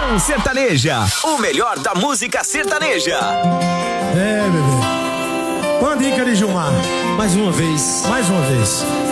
Conexão Sertaneja, o melhor da música sertaneja. É, bebê. Uma dica de Gilmar. Mais uma vez. Mais uma vez.